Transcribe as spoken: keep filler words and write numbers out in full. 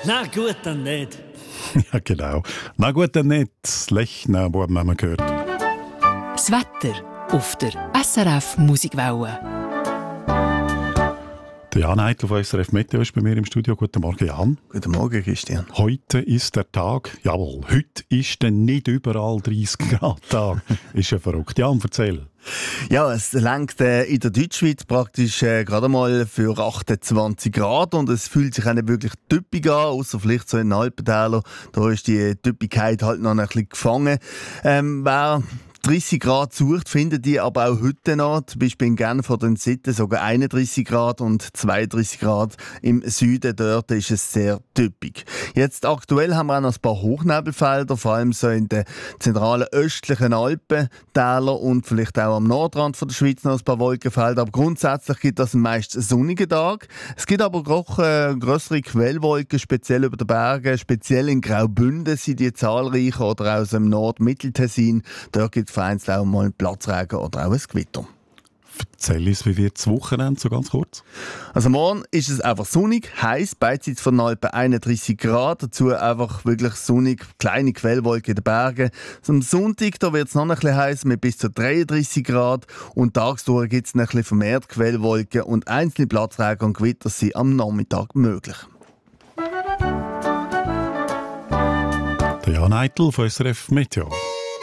Na gut, dann nicht. Ja, genau. Na gut, dann nicht. Das Lechner, wo haben wir gehört. Das Wetter auf der S R F Musikwelle. Der Jan Eitel von S R F Meteo ist bei mir im Studio. Guten Morgen, Jan. Guten Morgen, Christian. Heute ist der Tag, jawohl, heute ist dann nicht überall dreißig Grad Tag. Ist ja verrückt. Jan, erzähl. Ja, es lenkt äh, in der Deutschschweiz praktisch äh, gerade mal für achtundzwanzig Grad und es fühlt sich auch nicht wirklich typisch an, außer vielleicht so in den Alpentälern. Da ist die Typigkeit halt noch ein bisschen gefangen. Ähm, wer dreißig Grad sucht, findet die aber auch heute noch. Zum Beispiel in Genf oder in Sitten sogar einunddreißig Grad und zweiunddreißig Grad im Süden. Dort ist es sehr typisch. Jetzt aktuell haben wir auch noch ein paar Hochnebelfelder, vor allem so in den zentralen östlichen Alpentälern und vielleicht auch am Nordrand von der Schweiz noch ein paar Wolkenfelder. Aber grundsätzlich gibt es meist einen sonnigen Tag. Es gibt aber auch äh, grössere Quellwolken, speziell über den Bergen, speziell in Graubünden sind die zahlreich oder auch so im Nord-Mitteltessin. Dort gibt es vereinzelt auch mal einen Platzregen oder auch ein Gewitter. Erzähl uns, wie wird das Wochenende, so ganz kurz? Also morgen ist es einfach sonnig, heiß, beidseits von Alpen einunddreißig Grad, dazu einfach wirklich sonnig, kleine Quellwolken in den Bergen. Am Sonntag da wird es noch ein bisschen heiß mit bis zu dreiunddreißig Grad und tagsdurch gibt es ein bisschen vermehrt Quellwolken und einzelne Platzregen und Gewitter sind am Nachmittag möglich. Der Jan Eitel von S R F Meteo.